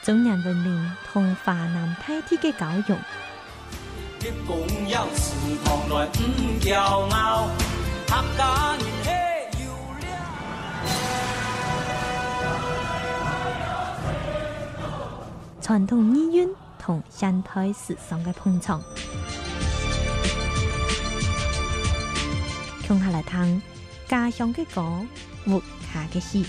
中人文明同華南大地嘅交融。 共有時堂來唔驕傲，客家人氣要傳統意蕴同現代時尚嘅碰撞。共下來聽家鄉嘅歌，活下嘅戲。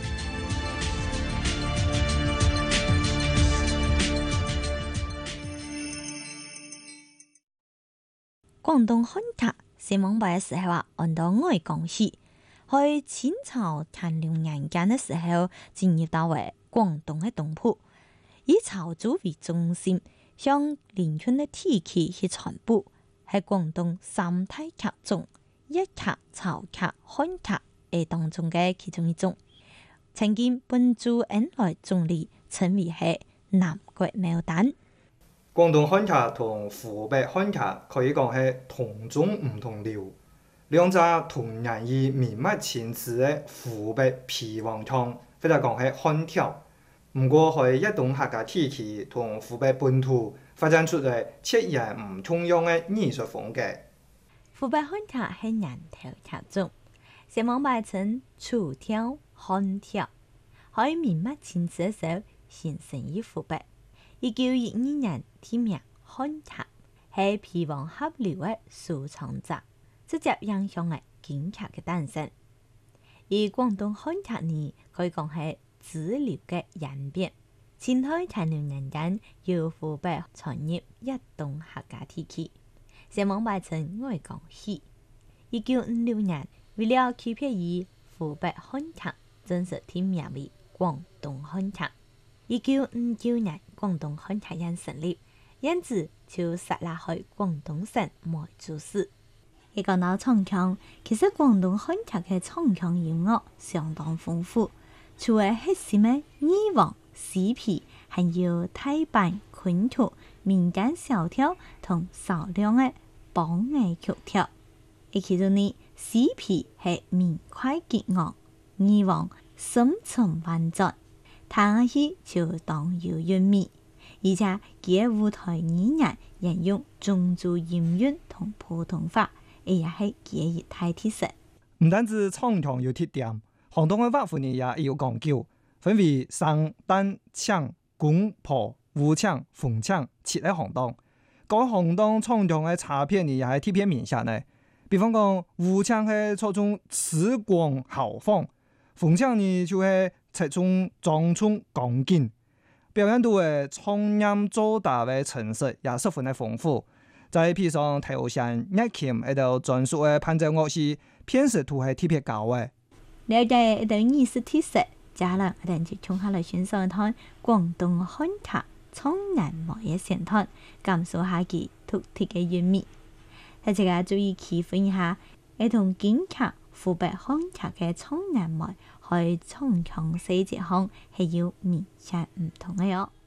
廣東漢劇寫網版嘅時候啊，按到愛講戲，喺清朝乾隆年間嘅時候，進入到為廣東嘅東鋪，以潮州為中心，向連圈嘅地區去傳播，喺廣東三大劇種粵劇、潮劇、漢劇嘅當中嘅其中一種。曾經本駐恩來總理稱為係南國牡丹。 廣東漢劇同湖北漢劇可以講係同種唔同調，兩隻同樣以明末前詞嘅湖北皮黃腔，或者講係漢跳。唔過喺粵東客家地區同湖北本土發展出嚟截然唔同樣嘅藝術風格。 湖北漢劇係人頭劇種，寫網版稱楚跳、漢跳，喺明末前詞嘅時候形成於湖北。1912年添名漢劇，係皮黃合流嘅收藏者，直接影響嘅京劇嘅誕生。而廣東漢劇呢，可以講係支流嘅演變。清代乾隆年間，由湖北傳入粵東客家地區，寫網版稱愛講戲。1956年，為了區別於湖北漢劇，正式添名為廣東漢劇。1959年，廣東漢劇院成立，因此就設立喺廣東省梅州市。一講到唱腔，其實廣東漢劇嘅唱腔音樂相當豐富，除咗核心嘅二黃、四皮，還有大板、昆曲、民間小調同少量嘅梆藝曲調。其中呢，四皮係明快激昂，二黃深沉婉轉，聽起就當有韻味，而且佢嘅舞台語言沿用漳州音韻同普通話，亦係佢嘅一大特色。 唔單止唱腔有特點，行當嘅樂府呢也有講究，分為生、旦、搶、宮、婆、胡搶、鳳搶7個行當。各行當唱腔嘅差別呢也係特別明顯嘅。比方講，胡搶係注重詞廣豪放，鳳搶呢就係側重莊重剛勁，表現到嘅唱音做大嘅程式也十分嘅豐富。再配上頭弦、樂琴喺度專屬嘅伴奏樂器，辨識度係特別高嘅。 了解一道藝術特色，接下來我哋就從下來欣賞一趟廣東漢劇蒼南舞嘅線段，感受下其獨特嘅韻味。大家注意區分一下，係同京劇、湖北漢劇嘅蒼南舞喺唱腔細節上係有明顯唔同嘅喲。